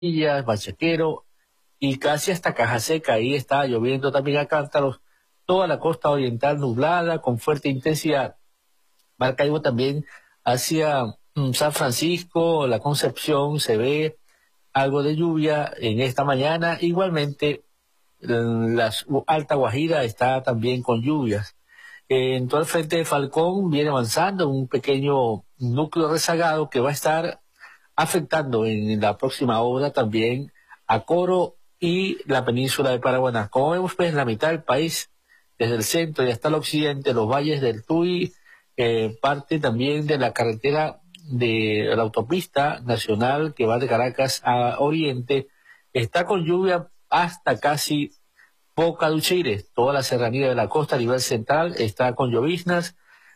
Bachaquero y casi hasta Caja Seca. Ahí está lloviendo también a cántaros. Toda la costa oriental nublada con fuerte intensidad. Maracaibo también hacia San Francisco, La Concepción, se ve algo de lluvia en esta mañana. Igualmente, la Alta Guajira está también con lluvias. En todo el frente de Falcón viene avanzando un pequeño núcleo rezagado que va a estar afectando en la próxima hora también a Coro y la península de Paraguaná. Como vemos, pues, la mitad del país, desde el centro y hasta el occidente, los valles del Tuy, parte también de la carretera de la autopista nacional que va de Caracas a Oriente, está con lluvia hasta casi Boca de Uchire. Toda la serranía de la costa a nivel central está con lloviznas.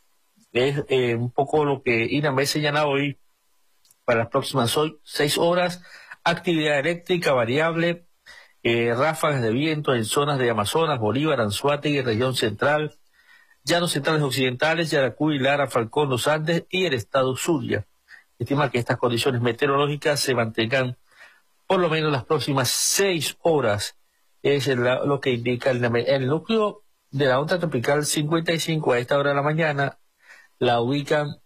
Es un poco lo que INAME señala hoy para las próximas 6 horas. Actividad eléctrica variable, ráfagas de viento en zonas de Amazonas, Bolívar, Anzoátegui, región central, llanos centrales occidentales, Yaracuy, Lara, Falcón, Los Andes y el estado Zulia. Estima que estas condiciones meteorológicas se mantengan por lo menos las próximas 6 horas. Es lo que indica el núcleo de la onda tropical 55 a esta hora de la mañana. La ubican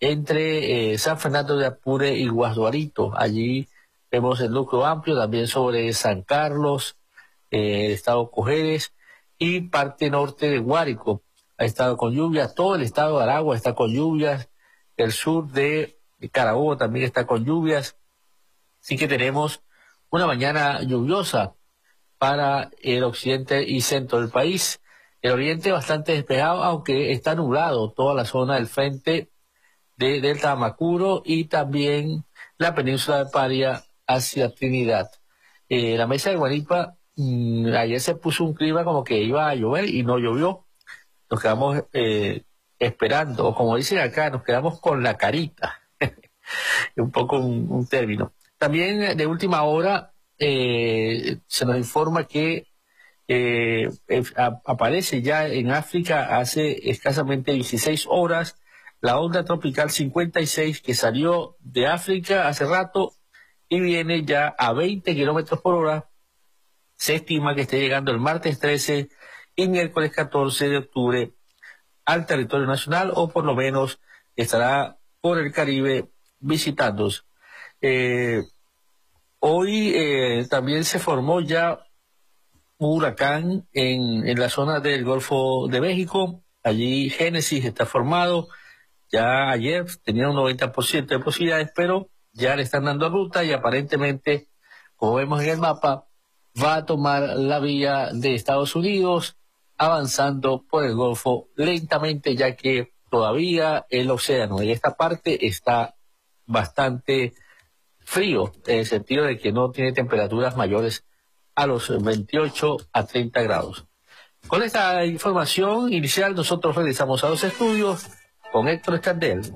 entre San Fernando de Apure y Guasduarito. Allí vemos el núcleo amplio, también sobre San Carlos, el estado Cojedes y parte norte de Guárico. Ha estado con lluvias, todo el estado de Aragua está con lluvias, el sur de Carabobo también está con lluvias. Así que tenemos una mañana lluviosa para el occidente y centro del país. El oriente bastante despejado, aunque está nublado toda la zona del frente de Delta Amacuro y también la península de Paria hacia Trinidad. La mesa de Guanipa, ayer se puso un clima como que iba a llover y no llovió. Nos quedamos esperando, o como dicen acá, nos quedamos con la carita. Un poco un término. También de última hora se nos informa que aparece ya en África hace escasamente 16 horas la onda tropical 56 que salió de África hace rato y viene ya a 20 kilómetros por hora. Se estima que esté llegando el martes 13 y miércoles 14 de octubre al territorio nacional, o por lo menos estará por el Caribe visitándonos. Hoy también se formó ya un huracán en la zona del Golfo de México. Allí Génesis está formado. Ya ayer tenía un 90% de posibilidades, pero ya le están dando ruta y aparentemente, como vemos en el mapa, va a tomar la vía de Estados Unidos, avanzando por el Golfo lentamente, ya que todavía el océano en esta parte está bastante frío, en el sentido de que no tiene temperaturas mayores a los 28 a 30 grados. Con esta información inicial, nosotros regresamos a los estudios con Héctor Escandel.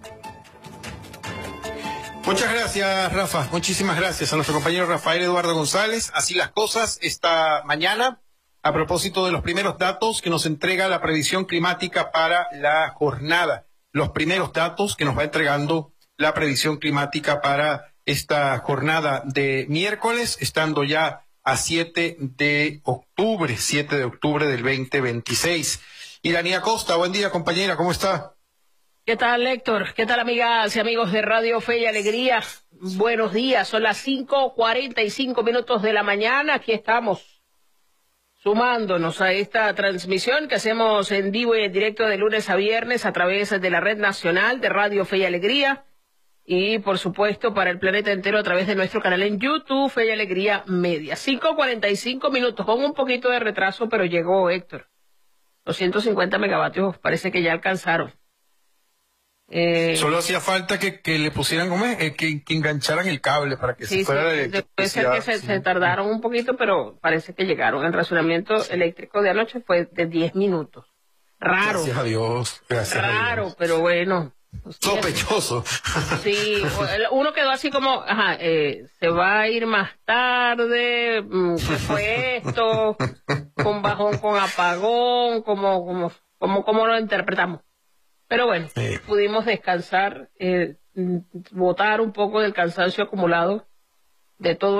Muchas gracias, Rafa. Muchísimas gracias a nuestro compañero Rafael Eduardo González. Así las cosas esta mañana, a propósito de los primeros datos que nos entrega la previsión climática para la jornada. Los primeros datos que nos va entregando la previsión climática para esta jornada de miércoles, estando ya a 7 de octubre del 2026. Iranía Costa, buen día, compañera, ¿cómo está? ¿Qué tal, Héctor? ¿Qué tal, amigas y amigos de Radio Fe y Alegría? Buenos días, son las 5:45 de la mañana. Aquí estamos sumándonos a esta transmisión que hacemos en vivo y en directo de lunes a viernes a través de la red nacional de Radio Fe y Alegría y, por supuesto, para el planeta entero a través de nuestro canal en YouTube, Fe y Alegría Media. 5:45, con un poquito de retraso, pero llegó, Héctor. Los 150 megavatios parece que ya alcanzaron. Solo hacía falta que le pusieran, que engancharan el cable para que se fuera de electricidad. Puede ser que se tardaron un poquito, pero parece que llegaron. El racionamiento eléctrico de anoche fue de 10 minutos. Raro. Gracias a Dios. Gracias Raro, a Dios. pero bueno. Sospechoso. Sí, uno quedó así como, se va a ir más tarde, ¿qué fue esto? Con bajón, con apagón, ¿cómo lo interpretamos? Pero bueno, pudimos descansar, botar un poco del cansancio acumulado de todo